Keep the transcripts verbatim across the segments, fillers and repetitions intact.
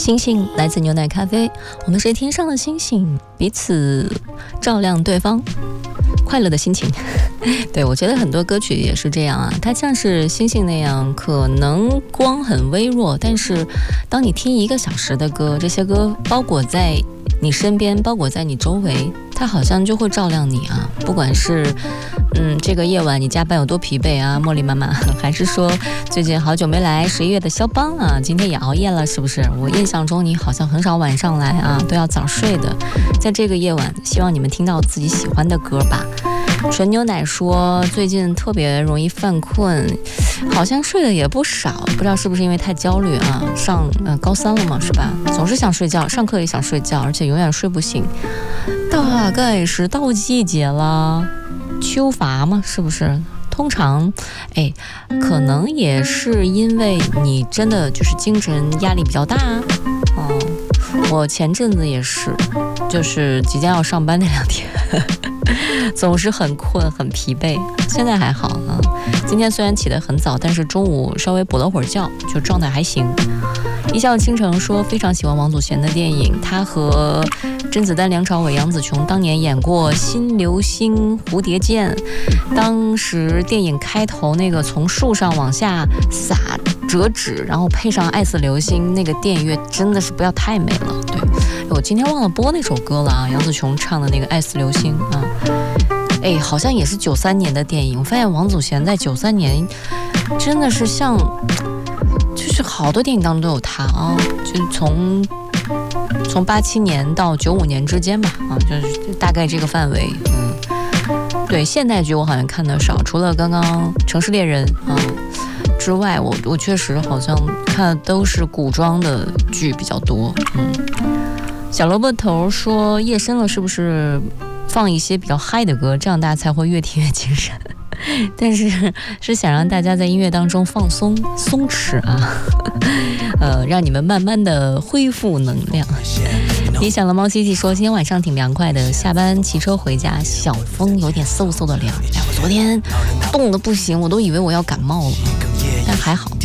星星来自牛奶咖啡，我们是天上的星星，彼此照亮对方快乐的心情。对，我觉得很多歌曲也是这样啊，它像是星星那样，可能光很微弱，但是当你听一个小时的歌，这些歌包裹在你身边，包裹在你周围，它好像就会照亮你啊。不管是嗯这个夜晚你加班有多疲惫啊，茉莉妈妈，还是说最近好久没来十一月的肖邦啊，今天也熬夜了是不是？我印象中你好像很少晚上来啊，都要早睡的。在这个夜晚，希望你们听到自己喜欢的歌吧。纯牛奶说最近特别容易犯困，好像睡的也不少，不知道是不是因为太焦虑啊？上呃高三了嘛是吧？总是想睡觉，上课也想睡觉，而且永远睡不醒。大概是到季节了，秋乏嘛，是不是？通常，哎，可能也是因为你真的就是精神压力比较大。嗯，我前阵子也是，就是即将要上班那两天。总是很困很疲惫，现在还好啊。今天虽然起得很早，但是中午稍微补了会儿觉，就状态还行。一笑倾城说非常喜欢王祖贤的电影，他和甄子丹、梁朝伟、杨紫琼当年演过《新流星蝴蝶剑》，当时电影开头那个从树上往下撒折纸，然后配上爱似流星，那个电乐真的是不要太美了。对，我今天忘了播那首歌了啊，杨紫琼唱的那个爱似流星啊。哎，好像也是九三年的电影。我发现王祖贤在九三年真的是像，就是好多电影当中都有他啊，就是从从八七年到九五年之间吧，啊，就是大概这个范围。嗯，对，现代剧我好像看得少，除了刚刚《城市猎人》啊之外，我我确实好像看的都是古装的剧比较多。嗯，小萝卜头说夜深了是不是？放一些比较嗨的歌，这样大家才会越听越精神。但是是想让大家在音乐当中放松松弛啊，呃，让你们慢慢的恢复能量。理想的猫七七说今天晚上挺凉快的，下班骑车回家，小风有点嗖嗖的凉。哎，我昨天冻得不行，我都以为我要感冒了，但还好。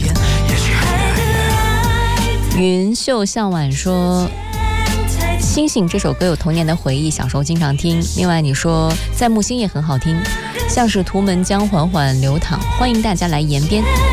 云秀向晚说星星这首歌有童年的回忆，小时候经常听。另外你说在木星也很好听，像是图门江缓缓流淌，欢迎大家来延边。